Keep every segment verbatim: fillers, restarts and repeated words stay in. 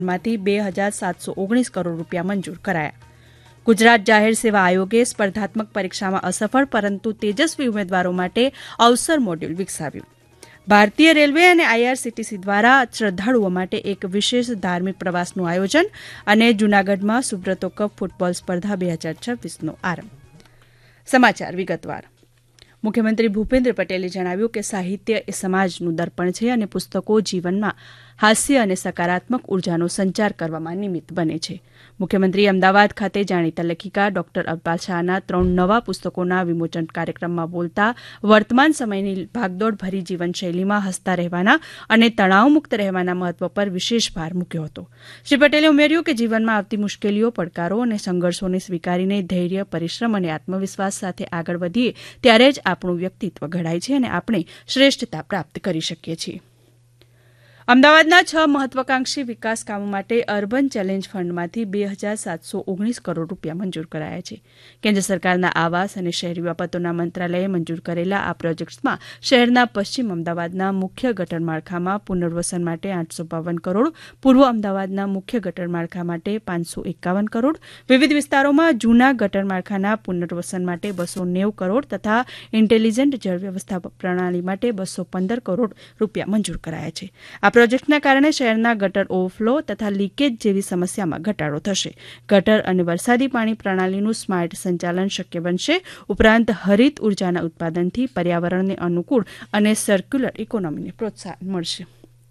માંથી બે હજાર સાતસો ઓગણીસ કરોડ રૂપિયા મંજૂર કરાયા. ગુજરાત જાહેર સેવા આયોગે સ્પર્ધાત્મક પરીક્ષામાં અસફળ પરંતુ તેજસ્વી ઉમેદવારો માટે અવસર મોડ્યુલ વિકસાવ્યું. ભારતીય રેલવે અને આઈઆરસીટીસી દ્વારા શ્રદ્ધાળુઓ માટે એક વિશેષ ધાર્મિક પ્રવાસનું આયોજન અને જૂનાગઢમાં સુબ્રતો કપ ફૂટબોલ સ્પર્ધા બે હજાર છવ્વીસનો આરંભ. સમાચાર વિગતવાર. મુખ્યમંત્રી ભૂપેન્દ્ર પટેલે જણાવ્યું કે સાહિત્ય એ સમાજનું દર્પણ છે અને પુસ્તકો જીવનમાં હાસ્ય અને સકારાત્મક ઉર્જાનો સંચાર કરવામાં નિમિત્ત બને છે. મુખ્યમંત્રી અમદાવાદ ખાતે જાણીતા લેખિકા ડોક્ટર અલ્પા શાહના ત્રણ નવા પુસ્તકોના વિમોચન કાર્યક્રમમાં બોલતા વર્તમાન સમયની ભાગદોડ ભરી જીવનશૈલીમાં હસતા રહેવાના અને તણાવમુક્ત રહેવાના મહત્વ પર વિશેષ ભાર મૂક્યો હતો. શ્રી પટેલે ઉમેર્યું કે જીવનમાં આવતી મુશ્કેલીઓ, પડકારો અને સંઘર્ષોને સ્વીકારીને ધૈર્ય, પરિશ્રમ અને આત્મવિશ્વાસ સાથે આગળ વધીએ ત્યારે જ આપણું વ્યક્તિત્વ ઘડાય છે અને આપણે શ્રેષ્ઠતા પ્રાપ્ત કરી શકીએ છીએ. અમદાવાદના છ મહત્વાકાંક્ષી વિકાસ કામો માટે અર્બન ચેલેન્જ ફંડમાંથી બે હજાર સાતસો ઓગણીસ કરોડ રૂપિયા મંજૂર કરાયા છે. કેન્દ્ર સરકારના આવાસ અને શહેરી બાબતોના મંત્રાલયે મંજૂર કરેલા આ પ્રોજેક્ટ્સમાં શહેરના પશ્ચિમ અમદાવાદના મુખ્ય ગટર માળખામાં પુનર્વસન માટે આઠસો બાવન કરોડ, પૂર્વ અમદાવાદના મુખ્ય ગટર માળખા માટે પાંચસો એકાવન કરોડ, વિવિધ વિસ્તારોમાં જૂના ગટર માળખાના પુનર્વસન માટે બસો નેવું કરોડ તથા ઇન્ટેલિજન્ટ જળ વ્યવસ્થાપન પ્રણાલી માટે બસો પંદર કરોડ રૂપિયા મંજૂર કરાયા છે. આ પ્રોજેક્ટના કારણે શહેરના ગટર ઓવરફ્લો તથા લીકેજ જેવી સમસ્યામાં ઘટાડો થશે. ગટર અને વરસાદી પાણી પ્રણાલીનું સ્માર્ટ સંચાલન શક્ય બનશે. ઉપરાંત હરિત ઉર્જાના ઉત્પાદનથી પર્યાવરણને અનુકૂળ અને સર્ક્યુલર ઇકોનોમીને પ્રોત્સાહન મળશે.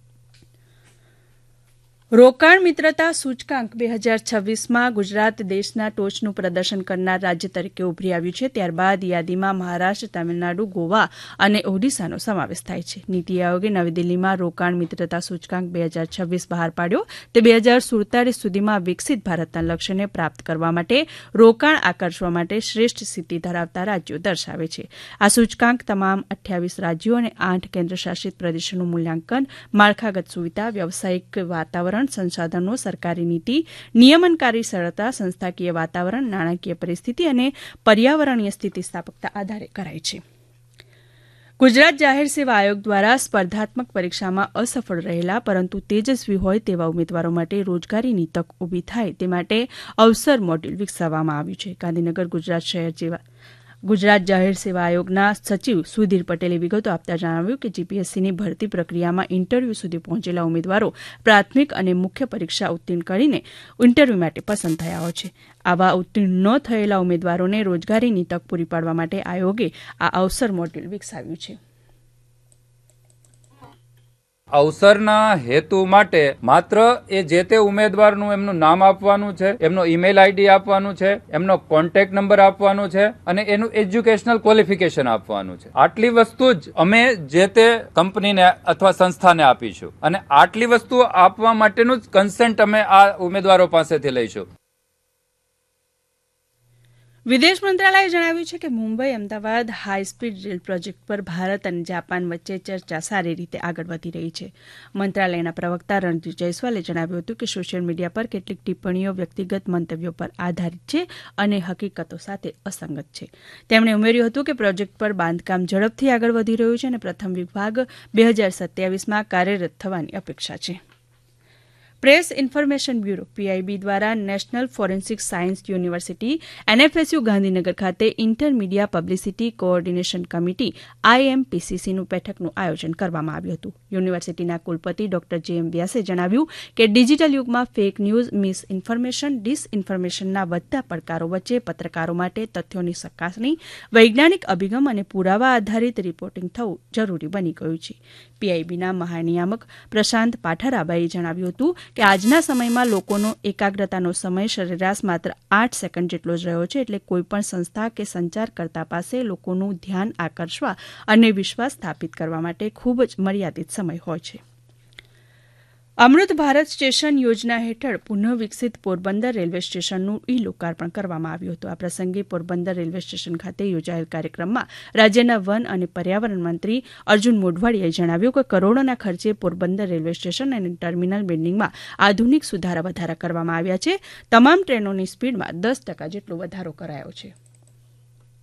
રોકાણ મિત્રતા સૂચકાંક બે હજાર છવ્વીસમાં ગુજરાત દેશના ટોચનું પ્રદર્શન કરનાર રાજ્ય તરીકે ઉભરી આવ્યું છે. ત્યારબાદ યાદીમાં મહારાષ્ટ્ર, તામિલનાડુ, ગોવા અને ઓડિશાનો સમાવેશ થાય છે. નીતિ આયોગે નવી દિલ્હીમાં રોકાણ મિત્રતા સૂચકાંક બે હજાર છવ્વીસ બહાર પાડ્યો. તે બે હજાર સુડતાલીસ સુધીમાં વિકસિત ભારતના લક્ષ્યને પ્રાપ્ત કરવા માટે રોકાણ આકર્ષવા માટે શ્રેષ્ઠ સ્થિતિ ધરાવતા રાજ્યો દર્શાવે છે. આ સૂચકાંક તમામ અઠ્યાવીસ રાજ્યો અને આઠ કેન્દ્રશાસિત પ્રદેશોનું મૂલ્યાંકન, માળખાગત સુવિધા, વ્યવસાયિક વાતાવરણ, સંસાધનો, સરકારી નીતિ, નિયમનકારી સરળતા, સંસ્થાકીય વાતાવરણ, નાણાકીય પરિસ્થિતિ અને પર્યાવરણીય સ્થિતિસ્થાપકતા આધારે કરાય છે. ગુજરાત જાહેર સેવા આયોગ દ્વારા સ્પર્ધાત્મક પરીક્ષામાં અસફળ રહેલા પરંતુ તેજસ્વી હોય તેવા ઉમેદવારો માટે રોજગારીની તક ઊભી થાય તે માટે અવસર મોડ્યુલ વિકસાવવામાં આવ્યું છે. ગાંધીનગર ગુજરાત શહેર જેવા ગુજરાત જાહેર સેવા આયોગના સચિવ સુધીર પટેલે વિગતો આપતા જણાવ્યું કે જીપીએસસીની ભરતી પ્રક્રિયામાં ઇન્ટરવ્યુ સુધી પહોંચેલા ઉમેદવારો પ્રાથમિક અને મુખ્ય પરીક્ષા ઉત્તીર્ણ કરીને ઇન્ટરવ્યુ માટે પસંદ થયા હોય છે. આવા ઉત્તીર્ણ ન થયેલા ઉમેદવારોને રોજગારીની તક પૂરી પાડવા માટે આયોગે આ અવસર મોડ્યુલ વિકસાવ્યું છે. અવસરના હેતુ માટે માત્ર એ જે તે ઉમેદવારનું એમનું નામ આપવાનું છે, એમનો ઈમેલ આઈડી આપવાનું છે, એમનો કોન્ટેક્ટ નંબર આપવાનો છે અને એનું એજ્યુકેશનલ ક્વોલિફિકેશન આપવાનું છે. આટલી વસ્તુ જ અમે જે તે કંપનીને અથવા સંસ્થાને આપીશું અને આટલી વસ્તુઓ આપવા માટેનું જ કન્સેન્ટ અમે આ ઉમેદવારો પાસેથી લઈશું. વિદેશ મંત્રાલયે જણાવ્યું છે કે Mumbai Ahmedabad high speed rail project પર ભારત અને જાપાન વચ્ચે ચર્ચા સારી રીતે આગળ વધી રહી છે. મંત્રાલયના પ્રવક્તા રણજીત જયસ્વાલે જણાવ્યું હતું કે સોશિયલ મીડિયા પર કેટલીક ટિપ્પણીઓ વ્યક્તિગત મંતવ્યો પર આધારિત છે અને હકીકતો સાથે અસંગત છે. તેમણે ઉમેર્યું હતું કે પ્રોજેક્ટ પર બાંધકામ ઝડપથી આગળ વધી રહ્યું છે અને પ્રથમ વિભાગ બે હજાર સત્યાવીસમાં કાર્યરત થવાની અપેક્ષા છે. પ્રેસ ઇન્ફોર્મેશન બ્યુરો પીઆઈબી દ્વારા national forensic science university એનએફએસયુ Gandhinagar ખાતે ઇન્ટરમીડિયા પબ્લિસિટી કોઓર્ડિનેશન કમિટી આઈએમપીસીસીનું બેઠકનું આયોજન કરવામાં આવ્યું હતું. યુનિવર્સિટીના કુલપતિ ડોક્ટર જે એમ વ્યાસે જણાવ્યું કે ડિજિટલ યુગમાં ફેક ન્યૂઝ, મિસ ઇન્ફોર્મેશન, ડિસઇન્ફોર્મેશનના વધતા પડકારો વચ્ચે પત્રકારો માટે તથ્યોની ચકાસણી, વૈજ્ઞાનિક અભિગમ અને પુરાવા આધારિત રિપોર્ટિંગ થવું જરૂરી બની ગયું છે. પીઆઈબીના મહાનિયામક પ્રશાંત પાઠરાબાઈએ જણાવ્યું હતું કે આજના સમયમાં લોકોનો એકાગ્રતાનો સમય સરેરાશ માત્ર આઠ સેકન્ડ જેટલો જ રહ્યો છે. એટલે કોઈપણ સંસ્થા કે સંચારકર્તા પાસે લોકોનું ધ્યાન આકર્ષવા અને વિશ્વાસ સ્થાપિત કરવા માટે ખૂબ જ મર્યાદિત સમય હોય છે. અમૃત ભારત સ્ટેશન યોજના હેઠળ પુનઃ વિકસિત પોરબંદર રેલવે સ્ટેશનનું ઈ લોકાર્પણ કરવામાં આવ્યું હતું. આ પ્રસંગે પોરબંદર રેલવે સ્ટેશન ખાતે યોજાયેલ કાર્યક્રમમાં રાજ્યના વન અને પર્યાવરણ મંત્રી અર્જુન મોઢવાડિયાએ જણાવ્યું કે કરોડોના ખર્ચે પોરબંદર રેલવે સ્ટેશન અને ટર્મિનલ બિલ્ડિંગમાં આધુનિક સુધારા વધારા કરવામાં આવ્યા છે. તમામ ટ્રેનોની સ્પીડમાં દસ ટકા જેટલો વધારો કરાયો છે.